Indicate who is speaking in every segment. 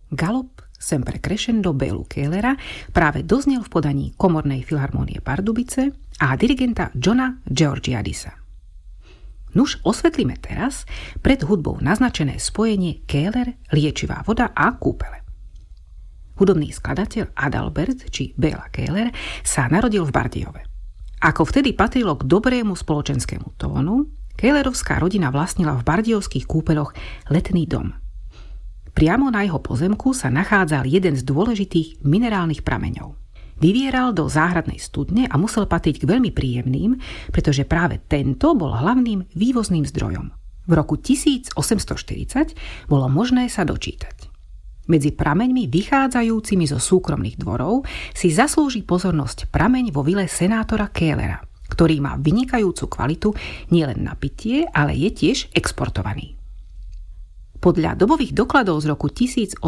Speaker 1: Galop sempre crescendo Bélu Kehlera práve doznel v podaní Komornej filharmónie Pardubice a dirigenta Johna Georgiadisa. Nuž osvetlíme teraz pred hudbou naznačené spojenie Kehler, liečivá voda a kúpele. Hudobný skladateľ Adalbert či Béla Kehler sa narodil v Bardejove. Ako vtedy patrilo k dobrému spoločenskému tónu, Kehlerovská rodina vlastnila v bardejovských kúpeloch letný dom. Priamo na jeho pozemku sa nachádzal jeden z dôležitých minerálnych prameňov. Vyvieral do záhradnej studne a musel patriť k veľmi príjemným, pretože práve tento bol hlavným vývozným zdrojom. V roku 1840 bolo možné sa dočítať. Medzi prameňmi vychádzajúcimi zo súkromných dvorov si zaslúži pozornosť prameň vo vile senátora Kehlera, ktorý má vynikajúcu kvalitu nielen na pitie, ale je tiež exportovaný. Podľa dobových dokladov z roku 1862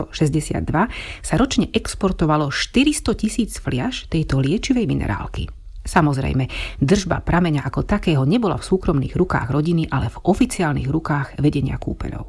Speaker 1: sa ročne exportovalo 400 000 fliaš tejto liečivej minerálky. Samozrejme, držba prameňa ako takého nebola v súkromných rukách rodiny, ale v oficiálnych rukách vedenia kúpeľov.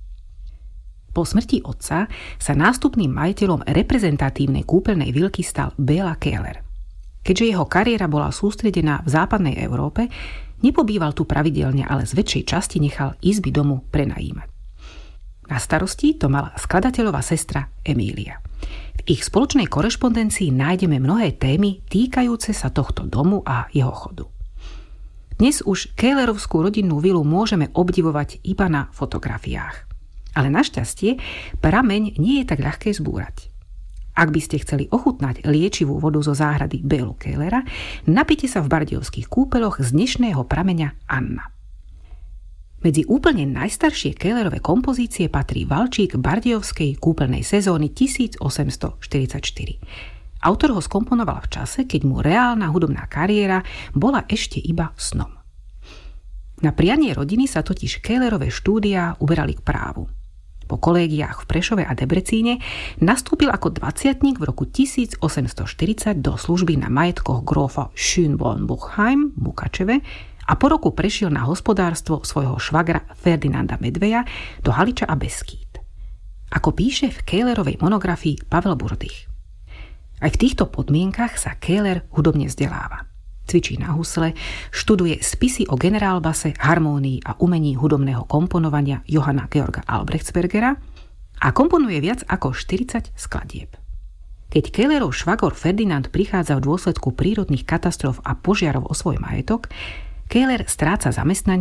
Speaker 1: Po smrti otca sa nástupným majiteľom reprezentatívnej kúpeľnej vilky stal Béla Kehler. Keďže jeho kariéra bola sústredená v západnej Európe, nepobýval tu pravidelne, ale z väčšej časti nechal izby domu prenajímať. Na starosti to mala skladateľová sestra Emília. V ich spoločnej korešpondencii nájdeme mnohé témy týkajúce sa tohto domu a jeho chodu. Dnes už Kehlerovskú rodinnú vilu môžeme obdivovať iba na fotografiách. Ale našťastie prameň nie je tak ľahké zbúrať. Ak by ste chceli ochutnať liečivú vodu zo záhrady Bélu Kehlera, napite sa v bardejovských kúpeloch z dnešného prameňa Anna. Medzi úplne najstaršie Kehlerové kompozície patrí Valčík bardejovskej kúpeľnej sezóny 1844. Autor ho skomponoval v čase, keď mu reálna hudobná kariéra bola ešte iba snom. Na prianie rodiny sa totiž Kehlerové štúdiá uberali k právu. Po kolégiách v Prešove a Debrecíne nastúpil ako dvadsiatnik v roku 1840 do služby na majetkoch grófa Schönborn-Buchheim v Mukačeve a po roku prešiel na hospodárstvo svojho švagra Ferdinanda Medveja do Haliča a Beskýd. Ako píše v Kehlerovej monografii Pavel Burdych. Aj v týchto podmienkach sa Kehler hudobne vzdeláva. Cvičí na husle, študuje spisy o generálbase, harmónii a umení hudobného komponovania Johanna Georga Albrechtsbergera a komponuje viac ako 40 skladieb. Keď Kehlerov švagor Ferdinand prichádza v dôsledku prírodných katastrof a požiarov o svoj majetok, Kehler stráca zamestnanie